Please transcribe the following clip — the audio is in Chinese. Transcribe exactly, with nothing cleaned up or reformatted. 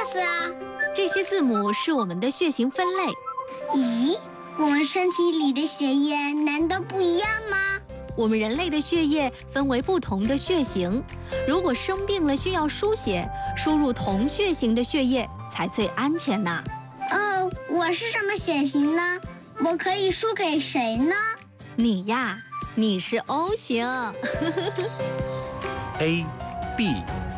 思啊？ 这些字母是我们的血型分类。 咦，我们身体里的血液难道不一样吗？ 我们人类的血液分为不同的血型，如果生病了需要输血，输入同血型的血液才最安全呢。 哦，我是什么血型呢？我可以输给谁呢？ 你呀，你是 O 型。 A、B、